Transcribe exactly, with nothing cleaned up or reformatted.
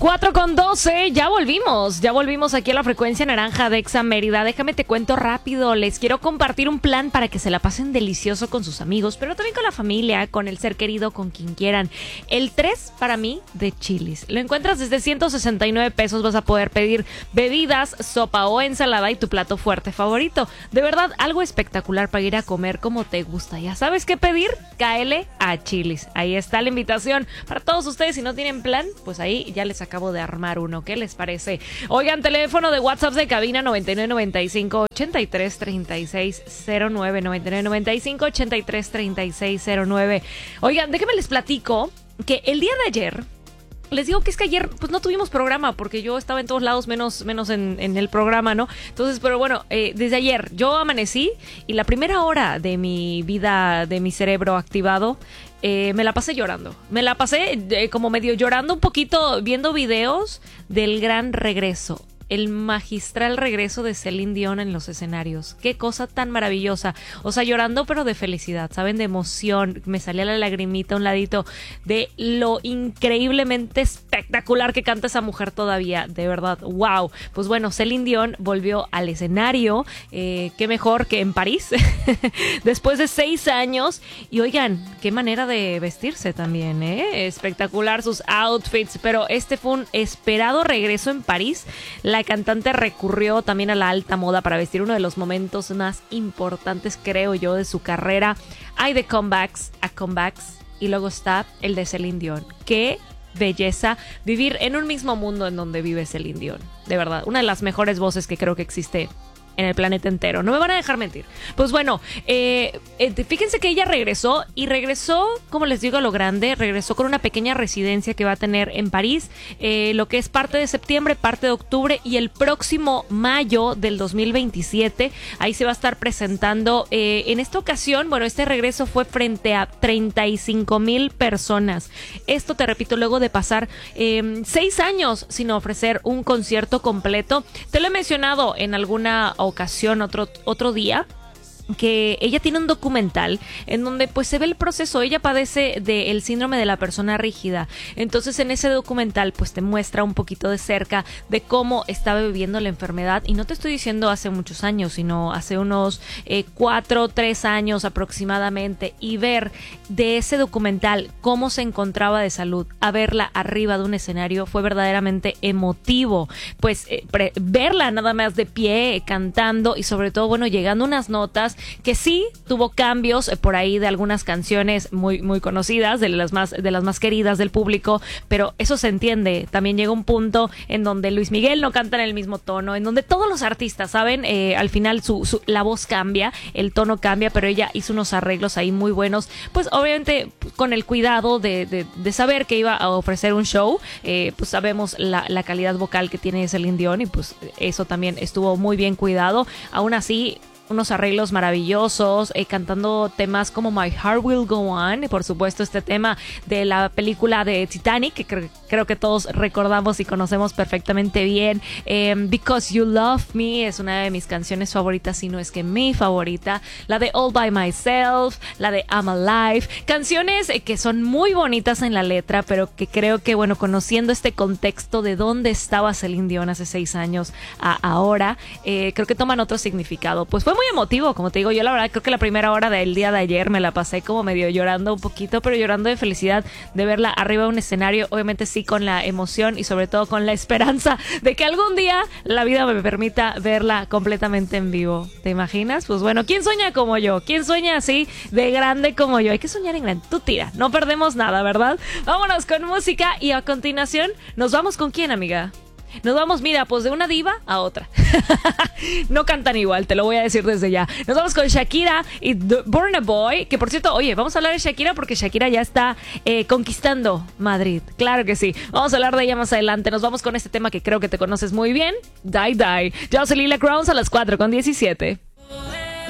cuatro con doce, ya volvimos, ya volvimos aquí a la frecuencia naranja de Exa Mérida. Déjame te cuento rápido, les quiero compartir un plan para que se la pasen delicioso con sus amigos, pero también con la familia, con el ser querido, con quien quieran. El tres para mí de Chili's. Lo encuentras desde ciento sesenta y nueve pesos, vas a poder pedir bebidas, sopa o ensalada y tu plato fuerte favorito. De verdad, algo espectacular para ir a comer como te gusta. ¿Ya sabes qué pedir? Cáele a Chili's. Ahí está la invitación para todos ustedes. Si no tienen plan, pues ahí ya les acabo de armar uno. ¿Qué les parece? Oigan, teléfono de WhatsApp de cabina noventa y nueve noventa y cinco ochenta y tres treinta y seis cero nueve, noventa y nueve noventa y cinco ochenta y tres treinta y seis cero nueve. Oigan, déjenme les platico que el día de ayer, les digo que es que ayer pues no tuvimos programa porque yo estaba en todos lados menos, menos en, en el programa, ¿no? Entonces, pero bueno, eh, desde ayer yo amanecí y la primera hora de mi vida, de mi cerebro activado, eh, me la pasé llorando. Me la pasé eh, como medio llorando un poquito viendo videos del gran regreso. El magistral regreso de Celine Dion en los escenarios. Qué cosa tan maravillosa. O sea, llorando pero de felicidad, ¿saben? De emoción. Me salía la lagrimita a un ladito de lo increíblemente espectacular que canta esa mujer todavía. De verdad, wow. Pues bueno, Celine Dion volvió al escenario. Eh, qué mejor que en París. Después de seis años. Y oigan, qué manera de vestirse también, ¿eh? Espectacular sus outfits. Pero este fue un esperado regreso en París. La cantante recurrió también a la alta moda para vestir uno de los momentos más importantes, creo yo, de su carrera. Hay de comebacks a comebacks y luego está el de Celine Dion. ¡Qué belleza vivir en un mismo mundo en donde vive Celine Dion! De verdad, una de las mejores voces que creo que existe en el planeta entero. No me van a dejar mentir. Pues bueno, eh, eh, fíjense que ella regresó y regresó, como les digo, a lo grande. Regresó con una pequeña residencia que va a tener en París, eh, lo que es parte de septiembre, parte de octubre y el próximo mayo del dos mil veintisiete. Ahí se va a estar presentando. Eh, en esta ocasión, bueno, este regreso fue frente a treinta y cinco mil personas. Esto, te repito, luego de pasar eh, seis años sin ofrecer un concierto completo. Te lo he mencionado en alguna ocasión, otro, otro día, que ella tiene un documental en donde pues se ve el proceso. Ella padece del síndrome de la persona rígida. Entonces en ese documental pues te muestra un poquito de cerca de cómo estaba viviendo la enfermedad. Y no te estoy diciendo hace muchos años, sino hace unos eh, cuatro, tres años aproximadamente. Y ver de ese documental cómo se encontraba de salud a verla arriba de un escenario fue verdaderamente emotivo. Pues eh, pre- verla nada más de pie, eh, cantando y sobre todo, bueno, llegando unas notas que sí tuvo cambios eh, por ahí de algunas canciones muy, muy conocidas, de las más, de las más queridas del público, pero eso se entiende. También llega un punto en donde Luis Miguel no canta en el mismo tono, en donde todos los artistas, ¿saben? Eh, al final su, su, la voz cambia, el tono cambia, pero ella hizo unos arreglos ahí muy buenos, pues obviamente con el cuidado de, de, de saber que iba a ofrecer un show. Eh, pues sabemos la, la calidad vocal que tiene Celine Dion y pues eso también estuvo muy bien cuidado. Aún así, unos arreglos maravillosos, eh, cantando temas como My Heart Will Go On, y por supuesto este tema de la película de Titanic, que cre- creo que todos recordamos y conocemos perfectamente bien. eh, Because You Love Me es una de mis canciones favoritas, si no es que mi favorita. La de All By Myself, la de I'm Alive, canciones eh, que son muy bonitas en la letra, pero que creo que, bueno, conociendo este contexto de dónde estaba Celine Dion hace seis años a ahora, eh, creo que toman otro significado. Pues fue muy emotivo, como te digo. Yo la verdad creo que la primera hora del día de ayer me la pasé como medio llorando un poquito, pero llorando de felicidad de verla arriba de un escenario. Obviamente sí, con la emoción y sobre todo con la esperanza de que algún día la vida me permita verla completamente en vivo. ¿Te imaginas? Pues bueno, ¿quién sueña como yo? ¿Quién sueña así de grande como yo? Hay que soñar en grande. Tú tira, no perdemos nada, ¿verdad? Vámonos con música y a continuación nos vamos con ¿quién, amiga? Nos vamos, mira, pues de una diva a otra. No cantan igual, te lo voy a decir desde ya. Nos vamos con Shakira y Burna Boy. Que por cierto, oye, vamos a hablar de Shakira porque Shakira ya está eh, conquistando Madrid. Claro que sí. Vamos a hablar de ella más adelante. Nos vamos con este tema que creo que te conoces muy bien. Die Die. Yo soy Lila Crowns a las cuatro con diecisiete.